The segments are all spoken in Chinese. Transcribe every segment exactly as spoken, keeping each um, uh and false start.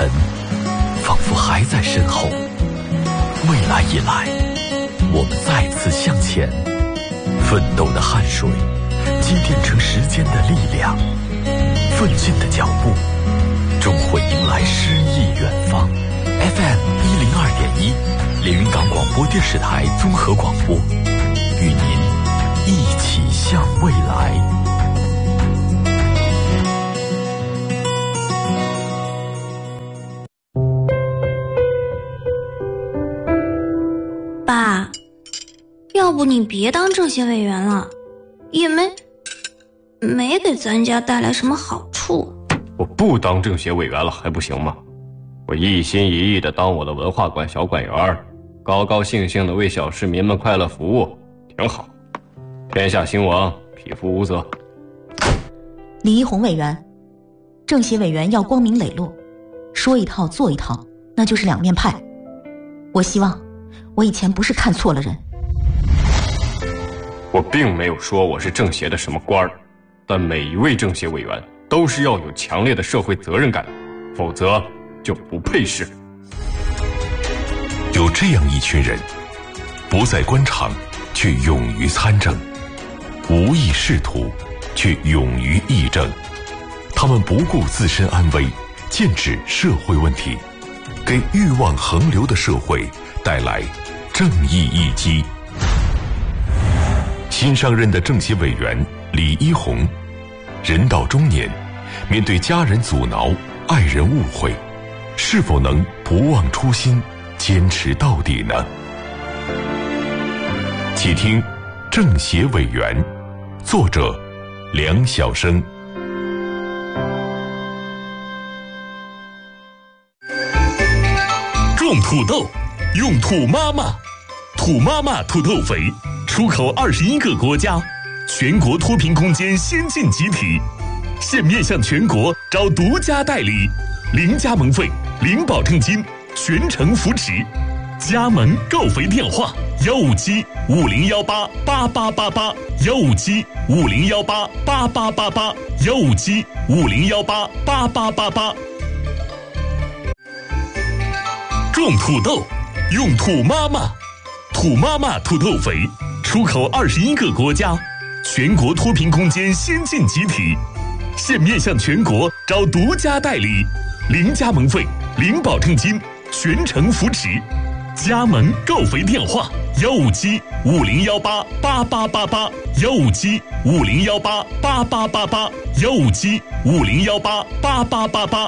尘仿佛还在身后，未来已来，我们再次向前，奋斗的汗水积淀成时间的力量，奋进的脚步终会迎来诗意远方。 F M 一零二点一，连云港广播电视台综合广播，与您一起向未来。 爸，要不你别当政协委员了，也没没给咱家带来什么好处。 我不当政协委员了还不行吗？我一心一意地当我的文化馆小馆员，高高兴兴地为小市民们快乐服务，挺好。天下兴亡，匹夫无责。 李一红委员，政协委员要光明磊落，说一套做一套，那就是两面派。我希望我以前不是看错了人。 我并没有说我是政协的什么官儿，但每一位政协委员都是要有强烈的社会责任感，否则就不配事。 有这样一群人，不在官场却勇于参政，无意仕途却勇于议政。他们不顾自身安危，剑指社会问题，给欲望横流的社会带来正义一击。新上任的政协委员李一红，人到中年，面对家人阻挠、爱人误会，是否能不忘初心，坚持到底呢？请听《政协委员》，作者梁晓声。 种土豆，用土妈妈，土妈妈土豆肥，出口二十一个国家，全国脱贫攻坚先进集体，现面向全国招独家代理，零加盟费，零保证金，全程扶持。加盟购肥电话：幺五七五零幺八八八八八，幺五七五零幺八八八八八，幺五七五零幺八八八八八。种土豆，用土妈妈，土妈妈土豆肥，出口二十一个国家，全国脱贫攻坚先进集体，现面向全国招独家代理，零加盟费，零保证金，全程扶持。加盟购肥电话：幺五七五零幺八八八八八，幺五七五零幺八八八八八，幺五七五零幺八八八八八。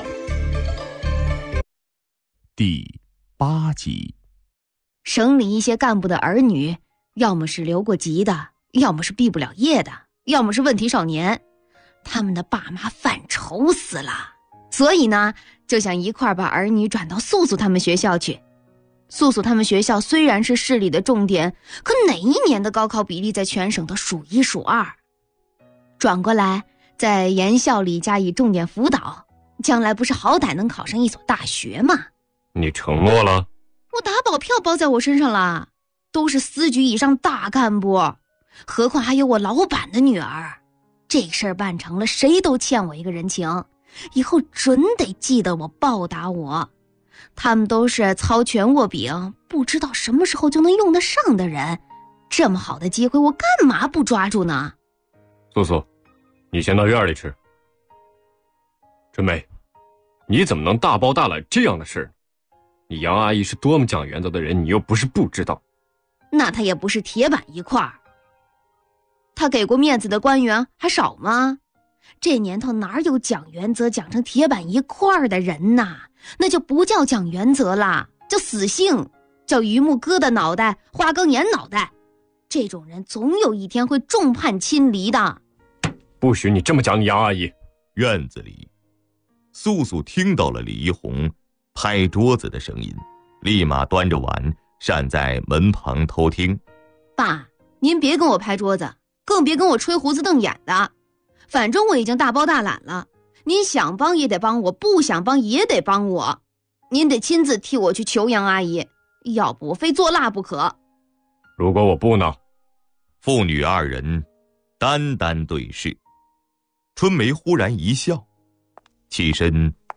第八集。 省里一些干部的儿女，要么是留过级的，要么是毕不了业的，要么是问题少年，他们的爸妈犯愁死了，所以呢，就想一块把儿女转到素素他们学校去。素素他们学校虽然是市里的重点，可哪一年的高考比例在全省都数一数二。转过来在研校里加以重点辅导，将来不是好歹能考上一所大学吗？ 你承诺了？ 我打保票包在我身上了，都是司局以上大干部，何况还有我老板的女儿。这事儿办成了，谁都欠我一个人情，以后准得记得我报答我。他们都是操拳握柄，不知道什么时候就能用得上的人，这么好的机会我干嘛不抓住呢？ 素素，你先到院里吃。春梅，你怎么能大包大揽这样的事？你杨阿姨是多么讲原则的人，你又不是不知道。 那她也不是铁板一块儿，她给过面子的官员还少吗？这年头哪有讲原则讲成铁板一块儿的人呐？那就不叫讲原则啦，叫死性，叫榆木疙瘩脑袋，花岗岩脑袋。这种人总有一天会众叛亲离的。 不许你这么讲你杨阿姨。 院子里，素素听到了李一红拍桌子的声音，立马端着碗站在门旁偷听。 爸，您别跟我拍桌子，更别跟我吹胡子瞪眼的，反正我已经大包大揽了，您想帮也得帮我，不想帮也得帮我。您得亲自替我去求杨阿姨，要不我非做辣不可。 如果我不呢？ 父女二人单单对视，春梅忽然一笑，起身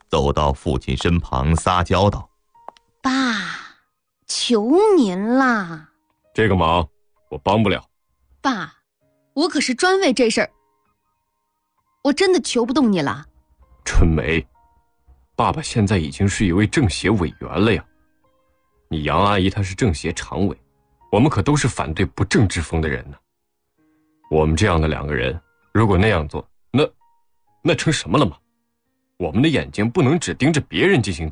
走到父亲身旁撒娇道： 爸，求您啦！ 这个忙我帮不了。 爸，我可是专为这事儿，我真的求不动你了。 春梅，爸爸现在已经是一位政协委员了呀。你杨阿姨她是政协常委，我们可都是反对不正之风的人呢。我们这样的两个人，如果那样做，那那成什么了吗？我们的眼睛不能只盯着别人进行